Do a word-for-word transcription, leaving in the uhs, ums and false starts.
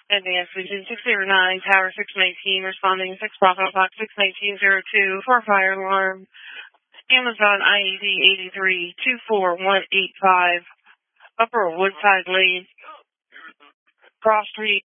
Advanced Vision six zero nine, Tower six nineteen, responding six Bravo Fox six nineteen zero two for fire alarm. Amazon I E D eighty-three two four one eight five, Upper Woodside Lane, Cross Street.